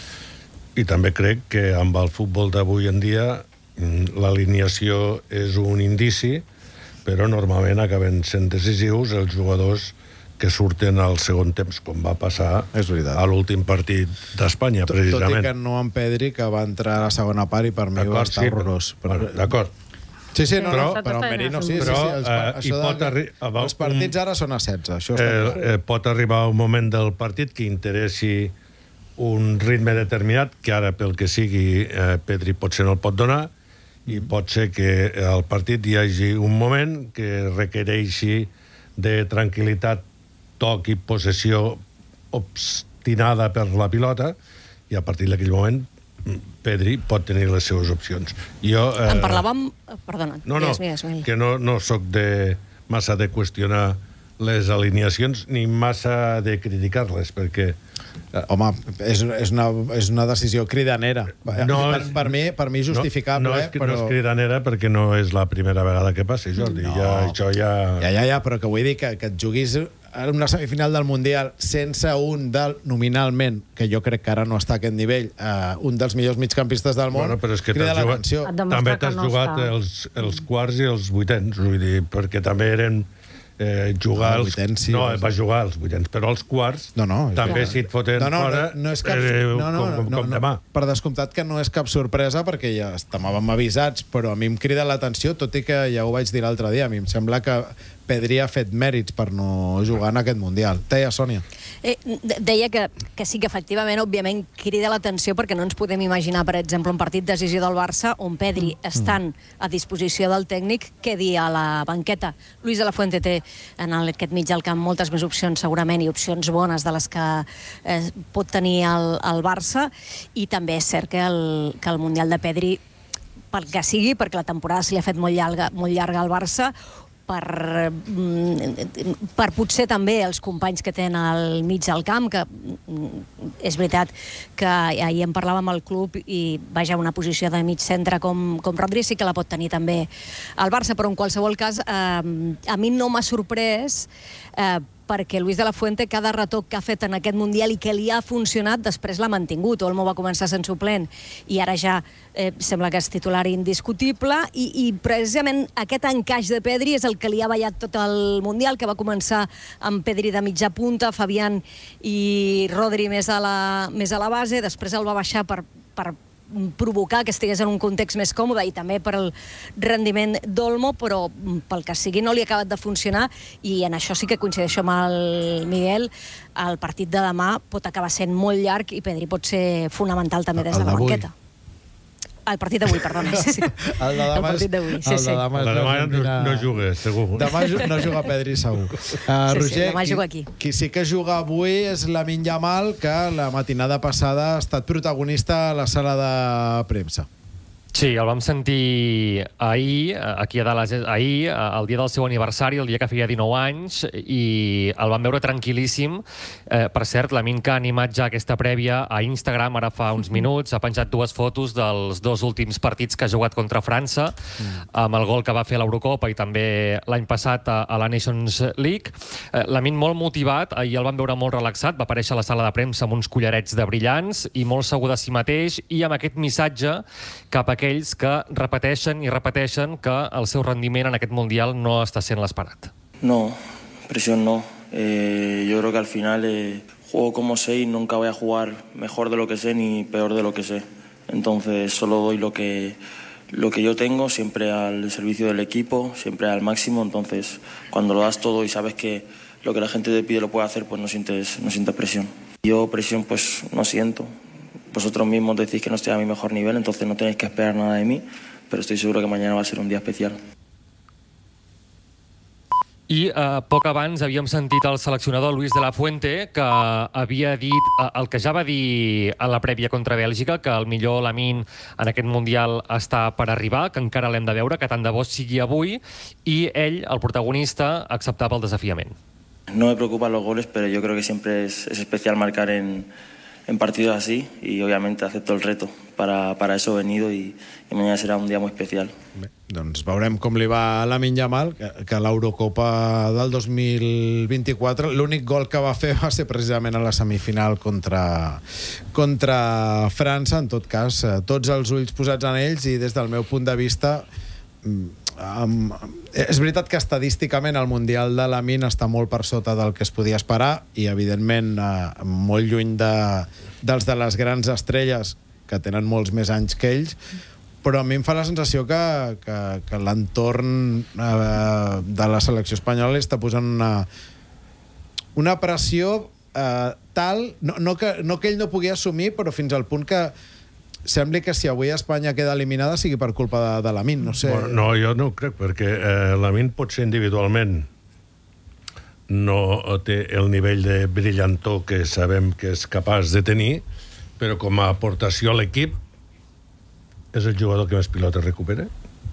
i també crec que amb el futbol d'avui en dia l'alineació és un indici, però normalment acaben sent decisius els jugadors que surten al segon temps, com va passar a l'últim partit d'Espanya, precisament. Tot i que no en Pedri, que va entrar a la segona part i per mi va estar horrorós. D'acord. Sí, sí, no, però, no, però en Merino sí, però, sí, sí els, uh, això pot de, arri- els partits ara són a setze, això està eh, clar. eh, pot arribar un moment del partit que interessi un ritme determinat, que ara, pel que sigui, eh, Pedri potser no el pot donar, i pot ser que al partit hi hagi un moment que requereixi de tranquil·litat, toc i possessió obstinada per la pilota, i a partir d'aquell moment Pedri pot tenir les seves opcions. Jo, eh, en parlàvem... Perdona, no, no, digues, digues, que no, no soc de, massa de qüestionar les alineacions ni massa de criticar-les, perquè... Home, és, és, una, és una decisió cridanera. No, per, per, mi, per mi justificable, no, no és, però... No és cridanera perquè no és la primera vegada que passa, Jordi. No. Ja, això ja... Ja, ja, ja, però que vull dir que, que et juguis en una semifinal del Mundial sense un del, nominalment, que jo crec que ara no està a aquest nivell, uh, un dels millors migcampistes del món, bueno, però és que crida l'atenció. També t'has no jugat els, els quarts i els vuitens, vull dir, perquè també eren... Eh, jugar no, els... vuitens, sí, no, va jugar als vuitens, però els quarts no, no, també clar. Si et foten no, no, fora no, no és cap... eh, no, no, com, com, no, com no, demà. Per descomptat que no és cap sorpresa perquè ja estàvem avisats, però a mi em crida l'atenció, tot i que ja ho vaig dir l'altre dia, a mi em sembla que Pedri ha fet mèrits per no jugar en aquest Mundial. Deia, Sònia. Eh, deia que, que sí que efectivament, òbviament, crida l'atenció perquè no ens podem imaginar, per exemple, un partit decisió del Barça on Pedri, mm. estant a disposició del tècnic, quedi a la banqueta. Luis de la Fuente té en aquest mig del camp moltes més opcions, segurament, i opcions bones de les que eh, pot tenir el, el Barça, i també és cert que el, que el Mundial de Pedri, pel que sigui, perquè la temporada se li ha fet molt llarga, molt llarga al Barça, per, per potser també els companys que tenen al mig del camp, que és veritat que ahir en parlàvem al club i vaja, una posició de mig centre com, com Rodri sí que la pot tenir també al Barça, però en qualsevol cas eh, a mi no m'ha sorprès eh, perquè Luis de la Fuente cada retoc que ha fet en aquest Mundial i que li ha funcionat després l'ha mantingut. Olmo va començar sent suplent i ara ja eh, sembla que és titular indiscutible i, i precisament aquest encaix de Pedri és el que li ha ballat tot el Mundial, que va començar amb Pedri de mitja punta, Fabián i Rodri més a la, més a la base, després el va baixar per, per provocar que estigués en un context més còmode i també per al rendiment d'Olmo, però pel que sigui no li ha acabat de funcionar i en això sí que coincideixo amb el Miguel. El partit de demà pot acabar sent molt llarg i Pedri pot ser fonamental també des de la banqueta. El partit d'avui, perdona. Sí, sí. El de demà, el partit d'avui, sí, sí. El de demà no, no juga, segur. Demà no juga Pedri, segur. Uh, sí, Roger, sí, demà juga aquí. Qui, qui sí que juga avui és Lamine Yamal, que la matinada passada ha estat protagonista a la sala de premsa. Sí, el vam sentir ahir, aquí a Dallas, ahir, el dia del seu aniversari, el dia que feia dinou anys, i el vam veure tranquil·líssim. Eh, per cert, Lamine, que ha animat ja aquesta prèvia a Instagram ara fa uns minuts, ha penjat dues fotos dels dos últims partits que ha jugat contra França, mm. amb el gol que va fer a l'Eurocopa i també l'any passat a, a la Nations League. Eh, Lamine molt motivat, ahir el vam veure molt relaxat, va aparèixer a la sala de premsa amb uns collarets de brillants i molt segur de si mateix i amb aquest missatge cap a aquells que repeteixen i repeteixen que el seu rendiment en aquest Mundial no està sent l'esperat. No, presión no. Eh, yo creo que al final eh, juego como sé y nunca voy a jugar mejor de lo que sé ni peor de lo que sé. Entonces solo doy lo que, lo que yo tengo, siempre al servicio del equipo, siempre al máximo. Entonces cuando lo das todo y sabes que lo que la gente te pide lo puedes hacer, pues no sientes, no sientes presión. Yo presión pues no siento. Vosotros mismos decís que no estoy a mi mejor nivel, entonces no tenéis que esperar nada de mí, pero estoy seguro que mañana va a ser un día especial. I eh, poc abans havíem sentit el seleccionador Luis de la Fuente, que havia dit eh, el que ja va dir en la prèvia contra Bèlgica, que el millor Lamine en aquest Mundial està per arribar, que encara l'hem de veure, que tant de bo sigui avui, i ell, el protagonista, acceptava el desafiament. No me preocupan los goles, pero yo creo que siempre es, es especial marcar en... en partidos así y obviamente acepto el reto. Para, para eso he venido y, y mañana será un día muy especial. Bé, doncs veurem com li va a Lamine Yamal, que, que a l'Eurocopa del dos mil vint-i-quatre l'únic gol que va fer va ser precisament a la semifinal contra, contra França. En tot cas, tots els ulls posats en ells i des del meu punt de vista Um, és veritat que estadísticament el Mundial de Lamine està molt per sota del que es podia esperar i evidentment uh, molt lluny de, dels de les grans estrelles que tenen molts més anys que ells, però a mi em fa la sensació que, que, que l'entorn uh, de la selecció espanyola està posant una, una pressió uh, tal, no, no, que, no que ell no pugui assumir, però fins al punt que sembla que si avui Espanya queda eliminada sigui per culpa de, de Lamine, no sé. Bueno, no, jo no ho crec, perquè eh, Lamine pot ser individualment no té el nivell de brillantor que sabem que és capaç de tenir, però com a aportació a l'equip és el jugador que més pilotes recupera,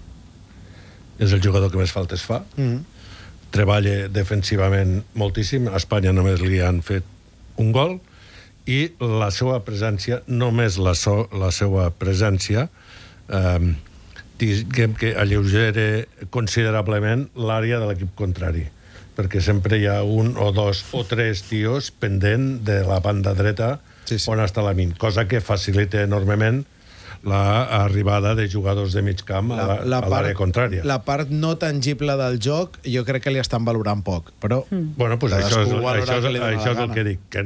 és el jugador que més faltes fa, Mm. treballa defensivament moltíssim, a Espanya només li han fet un gol, i la seva presència, només la, so, la seva presència, eh, diguem que alleugera considerablement l'àrea de l'equip contrari, perquè sempre hi ha un o dos o tres tios pendent de la banda dreta sí, sí. on està la Min, cosa que facilita enormement l'arribada de jugadors de mig camp a l'àrea contrària. La part no tangible del joc jo crec que li estan valorant poc, però... Mm. Bueno, pues això, és, això, és, això és el que dic, que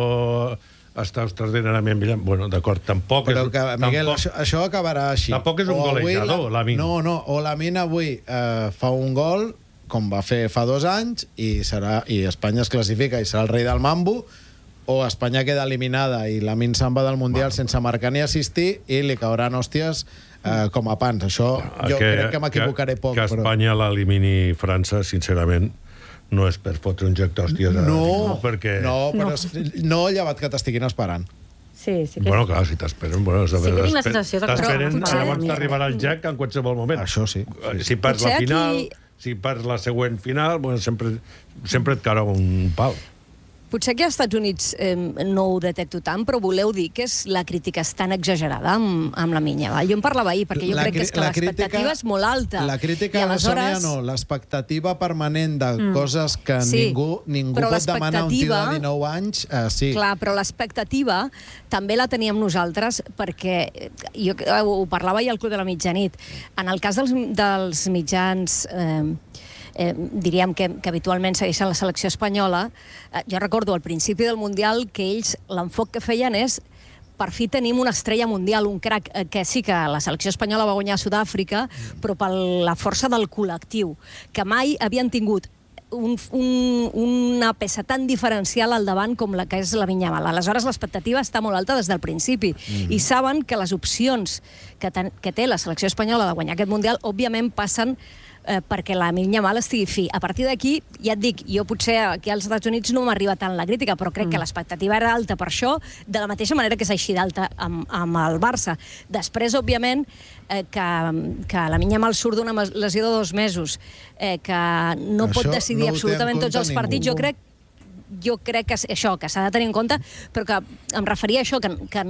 no està extraordinàriament brillant. Bueno, d'acord, tampoc... Però és, que, Miguel, tampoc, això, això acabarà així. Tampoc és un golejador, la Min. No, no, o la Min avui eh, fa un gol, com va fer fa dos anys, i, serà, i Espanya es classifica i serà el rei del mambo, o Espanya queda eliminada i la Min se'n va del Mundial sense marcar ni assistir i li cauran hòsties eh, com a pans. Això jo que, crec que m'equivocaré poc. Que Espanya però... l'elimini França, sincerament, no és per fotre un joc d'hòsties. No, no, perquè... no, però no, no llevat que t'estiguin esperant. Sí, sí que... Bueno, clar, si t'esperen... Bueno, sí que tinc la sensació que... T'esperen, llavors t'arribarà el jack en qualsevol moment. Això sí. Si perds la final, si perds la següent final, bueno, sempre, sempre et caurà un pal. Potser que als Estats Units eh, no ho detecto tant, però voleu dir que és la crítica és tan exagerada amb, amb la Minya. Jo en parlava ahir, perquè jo la, crec que, és que l'expectativa és molt alta. La crítica, aleshores... Sònia, no. L'expectativa permanent de mm. coses que sí, ningú, ningú pot demanar a un tio de dinou anys, eh, sí. Clar, però l'expectativa també la teníem nosaltres, perquè jo ho parlava ahir al Club de la Mitjanit. En el cas dels, dels mitjans... Eh, Eh, diríem que, que habitualment segueixen la selecció espanyola, eh, jo recordo al principi del Mundial que ells l'enfoc que feien és per fi tenim una estrella mundial, un crac, eh, que sí que la selecció espanyola va guanyar a Sud-àfrica, però per la força del col·lectiu, que mai havien tingut un, un, una peça tan diferencial al davant com la que és la Yamal. Aleshores, l'expectativa està molt alta des del principi. Mm. I saben que les opcions que, ten, que té la selecció espanyola de guanyar aquest Mundial, òbviament, passen eh, perquè la Yamal estigui fi. A partir d'aquí, ja et dic, jo potser aquí als Estats Units no m'arriba tant la crítica, però crec mm. que l'expectativa era alta per això, de la mateixa manera que és així d'alta amb, amb el Barça. Després, òbviament, eh, que, que la Yamal surt d'una lesió de dos mesos, eh, que no això pot decidir no absolutament tots els partits, ningú. jo crec jo crec que això, que s'ha de tenir en compte, però que em referia a això, que, que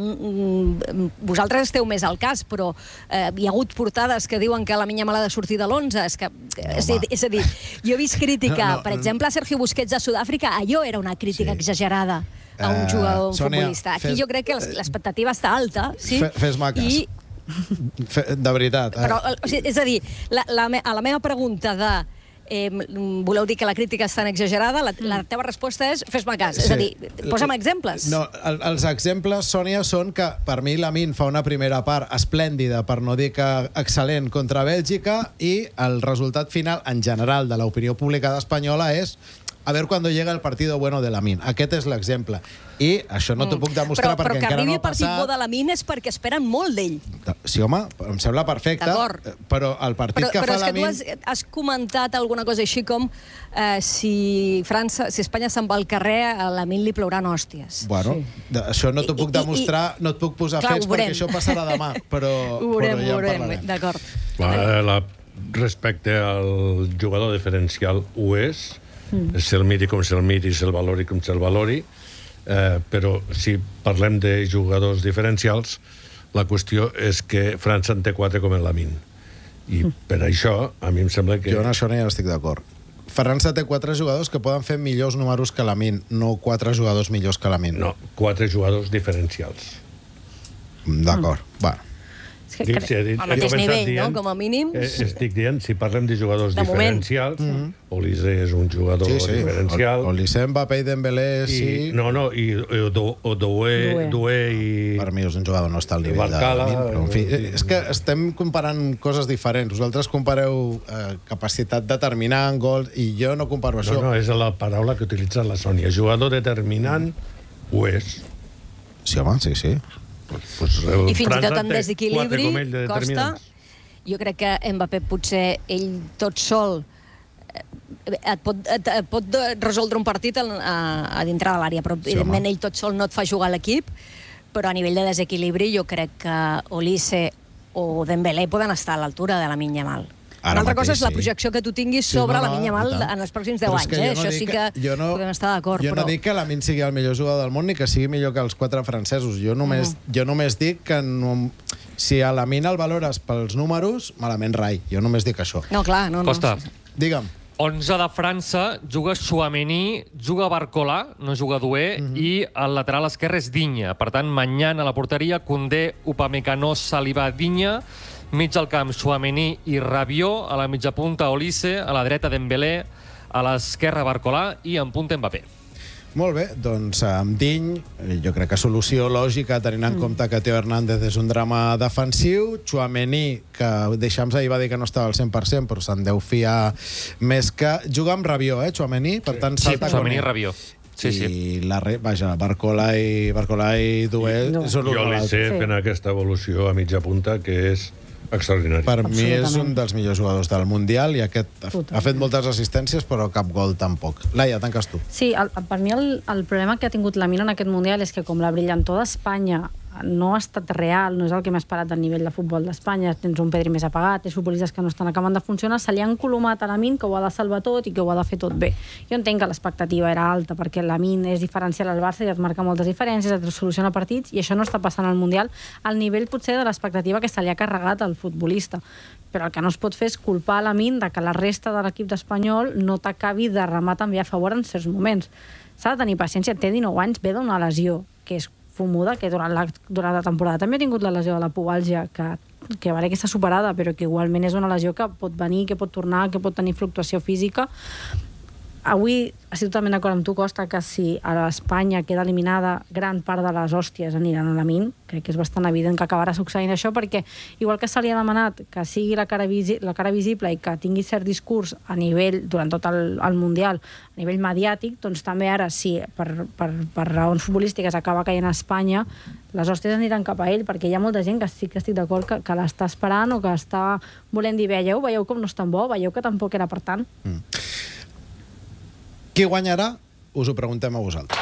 vosaltres esteu més al cas, però eh, hi ha hagut portades que diuen que la Yamal ha de sortir de l'onze, és que, no, és, és a dir, jo he vist crítica, no, no, per exemple, a Sergio Busquets de Sud-àfrica, allò era una crítica sí. exagerada a un jugador, un uh, Sònia, futbolista. Aquí fes, jo crec que l'expectativa està alta, sí? Fes-me cas. I, de veritat. Eh? Però, o sigui, és a dir, la, la, a la meva pregunta de Eh, voleu dir que la crítica és tan exagerada, la, la teva resposta és fes-me cas, sí. és a dir, posa'm exemples. No, el, els exemples, Sònia, són que per mi la Min fa una primera part esplèndida, per no dir que excel·lent, contra Bèlgica, i el resultat final, en general, de l'opinió pública espanyola és a veure quan llega el partido bueno de la Min. Aquest és l'exemple. I això no t'ho puc demostrar però, perquè encara no ha passat. Però que arribi el partit bo de la Min és perquè esperen molt d'ell. Sí, home, em sembla perfecte. Però el partit però, que però fa la Min... Però és que tu has, has comentat alguna cosa així com eh, si França, si Espanya se'n va al carrer, a la Min li plouran hòsties. Bueno, sí. això no t'ho puc demostrar, no et puc posar clar, fets perquè això passarà demà, però, ho veurem, però ja ho veurem, d'acord. La, la, respecte al jugador diferencial ho és, Mm. se'l miri com se'l miri, se'l valori com se'l valori, eh, però si parlem de jugadors diferencials, la qüestió és que França en té quatre com en la Min. I mm. per això, a mi em sembla que... Jo en això no ja estic d'acord. França té quatre jugadors que poden fer millors números que la Min, no quatre jugadors millors que la Min. No, quatre jugadors diferencials. D'acord, mm. bueno. Dic, si dit, al mateix nivell, dient, no?, com a mínim. Eh, estic dient, si parlem de jugadors de diferencials, mm -hmm. Olise és un jugador sí, sí. diferencial. Olise, Mbappé i Dembélé, sí. No, no, i Doué, Doué i... Per mi és un jugador no està al nivell Barcala, de... Però, en fi, és que estem comparant coses diferents. Vosaltres compareu eh, capacitat determinant, gols, i jo no comparo això. No, no, és la paraula que utilitza la Sònia. Jugador determinant ho és. Sí, home, sí, sí. Pues, I fins i tot en desequilibri de costa, jo crec que Mbappé potser ell tot sol et pot, et, et pot resoldre un partit a, a dintre de l'àrea, però sí, evidentment home. ell tot sol no et fa jugar a l'equip, però a nivell de desequilibri jo crec que Olise o Dembélé poden estar a l'altura de Lamine Yamal. Una altra cosa és la projecció que tu tinguis sobre Lamine Yamal en els pròxims deu anys. Això sí que podem estar d'acord. Jo no dic que Lamine sigui el millor jugador del món ni que sigui millor que els quatre francesos. Jo només, jo només dic que no, si a Lamine el valores pels números, malament rai. Jo només dic això. No, clar. No, Costa. Digue'm. onze de França, juga Tchouaméni, juga Barcola, no juga Doué, uh-huh. i el lateral esquerre és Digne. Per tant, Mañán a la porteria, Koundé, Upamecano, Saliba, Digne, mig al camp Tchouaméni i Rabiot, a la mitja punta Olise, a la dreta Dembélé, a l'esquerra Barcola i en punta Mbappé. Molt bé, doncs amb Diny, jo crec que solució lògica, tenint en mm. compte que Teo Hernández és un drama defensiu, Tchouaméni, que Deschamps ahir va dir que no estava al cent per cent, però se'n deu fiar més que... Juga amb Rabiot, eh, Tchouaméni? Per tant, sí, salta Tchouaméni i Rabiot. Sí, sí. I la re... Vaja, Barcola i, Barcola i Doué no. són Jo li sé fent aquesta evolució a mitja punta, que és extraordinari. Per mi és un dels millors jugadors del Mundial i aquest ha fet moltes assistències però cap gol tampoc. Laia, tanques tu. Sí, el, per mi el, el problema que ha tingut Lamine en aquest Mundial és que com la brillantor d'Espanya no ha estat real, no és el que m'ha esperat del nivell de futbol d'Espanya, tens un Pedri més apagat, tens futbolistes que no estan acabant de funcionar, se li han colomat a Lamine que ho ha de salvar tot i que ho ha de fer tot bé. Jo entenc que l'expectativa era alta perquè Lamine és diferencial al Barça i et marca moltes diferències, et soluciona partits i això no està passant al Mundial al nivell potser de l'expectativa que se li ha carregat al futbolista. Però el que no es pot fer és culpar a Lamine de que la resta de l'equip d'Espanyol no t'acabi de remar també a favor en certs moments. S'ha de tenir paciència, té dinou anys, ve d'una lesió que és fumuda, que durant la, durant la temporada també ha tingut la lesió de la pubalgia, que, que vale que està superada, però que igualment és una lesió que pot venir, que pot tornar, que pot tenir fluctuació física. Avui estic totalment d'acord amb tu, Costa, que si a Espanya queda eliminada, gran part de les hòsties aniran a Lamine. Crec que és bastant evident que acabarà succeint això, perquè igual que se li ha demanat que sigui la cara, visi la cara visible i que tingui cert discurs a nivell, durant tot el, el Mundial, a nivell mediàtic, doncs també ara, si per, per, per raons futbolístiques acaba caient a Espanya, les hòsties aniran cap a ell, perquè hi ha molta gent que sí que estic d'acord que, que l'està esperant o que està volent dir, veieu, veieu com no és tan bo, veieu que tampoc era per tant. Mm. Qui guanyarà? Us ho preguntem a vosaltres.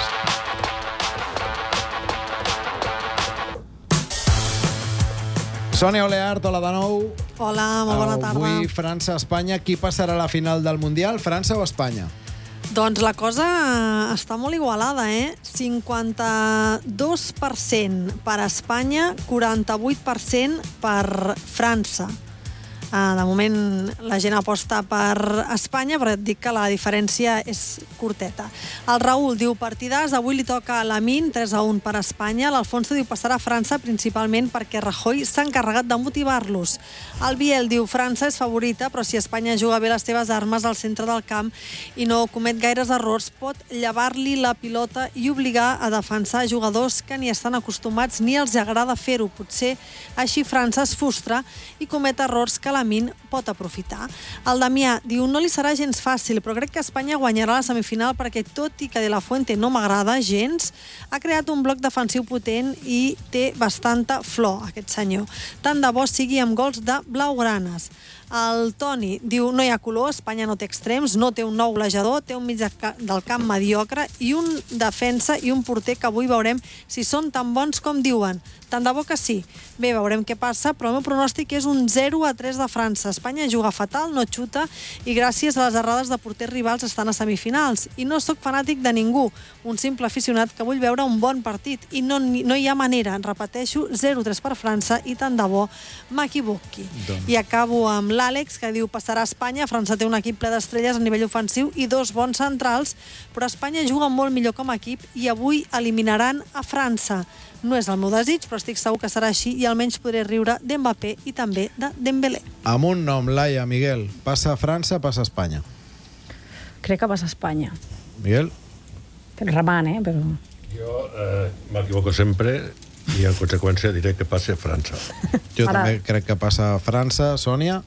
Sònia Oleart, hola de nou. Hola, molt bona tarda. Avui França-Espanya. Qui passarà a la final del Mundial, França o Espanya? Doncs la cosa està molt igualada, eh? cinquanta-dos per cent per Espanya, quaranta-vuit per cent per França. Uh, de moment la gent aposta per Espanya, però et dic que la diferència és curteta. El Raül diu partidàs, avui li toca a Lamine, tres a un per Espanya. L'Alfonso diu passarà a França principalment perquè Rajoy s'ha encarregat de motivar-los. El Biel diu França és favorita, però si Espanya juga bé les seves armes al centre del camp i no comet gaires errors, pot llevar-li la pilota i obligar a defensar jugadors que ni estan acostumats ni els agrada fer-ho. Potser així França es frustra i comet errors que Lamine pot aprofitar. El Damià diu, no li serà gens fàcil, però crec que Espanya guanyarà la semifinal perquè tot i que De La Fuente no m'agrada gens, ha creat un bloc defensiu potent i té bastanta flor, aquest senyor. Tant de bo sigui amb gols de blaugranes. El Toni diu, no hi ha color, Espanya no té extrems, no té un nou golejador, té un mig del camp mediocre i un defensa i un porter que avui veurem si són tan bons com diuen. Tant de bo que sí. Bé, veurem què passa, però el meu pronòstic és un zero a tres de França. Espanya juga fatal, no xuta, i gràcies a les errades de porters rivals estan a semifinals. I no sóc fanàtic de ningú, un simple aficionat que vull veure un bon partit. I no, no hi ha manera, repeteixo, zero a tres per França, i tant de bo m'equivoqui. Doncs. I acabo amb l'Àlex, que diu passarà a Espanya. França té un equip ple d'estrelles a nivell ofensiu i dos bons centrals, però Espanya juga molt millor com a equip i avui eliminaran a França. No és el meu desig, però estic segur que serà així i almenys podré riure d'Mbappé i també de Dembélé. Amb un nom, Laia, Miguel. Passa a França, passa a Espanya. Crec que passa a Espanya. Miguel? Remant, eh? Però... Jo eh, m'equivoco sempre i en conseqüència diré que passi a França. Jo Ara... també crec que passa a França. Sònia?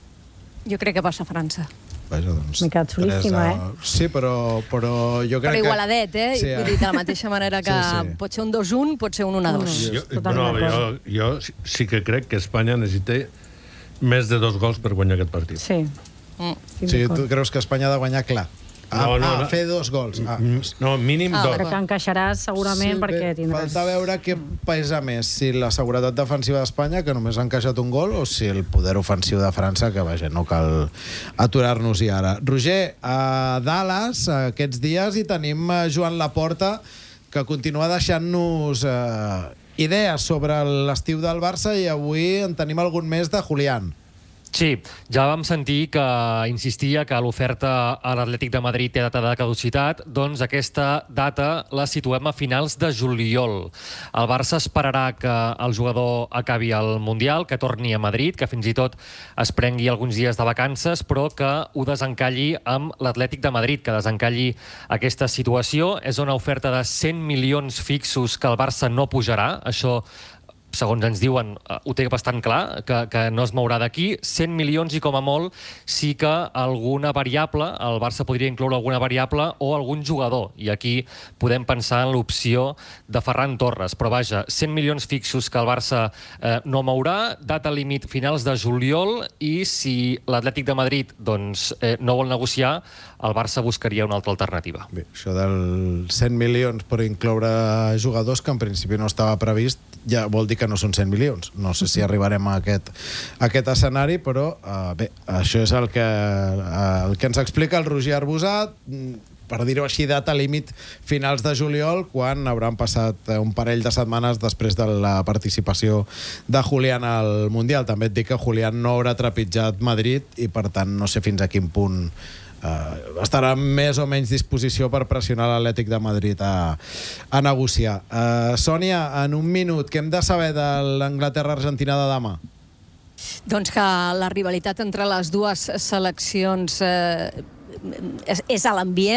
Jo crec que passa a França. Vaja, doncs, m'he quedat solíssima, a... eh? Sí, però, però jo crec però igualadet, eh? que... Sí, Vull dir, de la mateixa manera que sí, sí. pot ser un dos un, pot ser un un a dos. Jo, no, jo, jo sí que crec que Espanya necessita més de dos gols per guanyar aquest partit. Sí. Mm. Sí, tu creus que Espanya ha de guanyar clar? Ah, No, no, ah no. fer dos gols. Ah. No, mínim Ah, dos. Però que encaixaràs segurament Sí, perquè bé, tindràs... falta veure què pesa més, si la seguretat defensiva d'Espanya, que només ha encaixat un gol, o si el poder ofensiu de França, que vaja, no cal aturar-nos-hi ara. Roger, a Dallas aquests dies hi tenim Joan Laporta, que continua deixant-nos eh, idees sobre l'estiu del Barça, i avui en tenim algun més de Julián. Sí, ja vam sentir que insistia que l'oferta a l'Atlètic de Madrid té data de caducitat, doncs aquesta data la situem a finals de juliol. El Barça esperarà que el jugador acabi el Mundial, que torni a Madrid, que fins i tot es prengui alguns dies de vacances, però que ho desencalli amb l'Atlètic de Madrid, que desencalli aquesta situació. És una oferta de cent milions fixos que el Barça no pujarà, això segons ens diuen, ho té bastant clar, que, que no es mourà d'aquí. cent milions i com a molt sí que alguna variable, el Barça podria incloure alguna variable o algun jugador. I aquí podem pensar en l'opció de Ferran Torres. Però vaja, cent milions fixos que el Barça eh, no mourà, data límit finals de juliol, i si l'Atlètic de Madrid doncs, eh, no vol negociar, el Barça buscaria una altra alternativa. Bé, això dels cent milions per incloure jugadors, que en principi no estava previst, ja vol dir que no són cent milions. No sé si arribarem a aquest, a aquest escenari, però uh, bé, això és el que, uh, el que ens explica el Roger Arbusat, per dir-ho així, data límit finals de juliol, quan hauran passat un parell de setmanes després de la participació de Julián al Mundial. També et dic que Julián no haurà trepitjat Madrid i, per tant, no sé fins a quin punt Uh, estarà més o menys disposició per pressionar l'Atlètic de Madrid a, a negociar. Uh, Sònia, en un minut, què hem de saber de l'Anglaterra-Argentina de demà? Doncs que la rivalitat entre les dues seleccions eh, és, és a l'ambient.